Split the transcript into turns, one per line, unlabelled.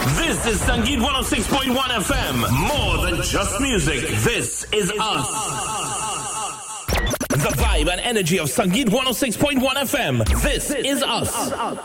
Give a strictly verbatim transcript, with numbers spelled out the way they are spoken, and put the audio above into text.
This is Sangeet one oh six point one F M. More than just music. This is us. The vibe and energy of Sangeet one oh six point one F M. This is us.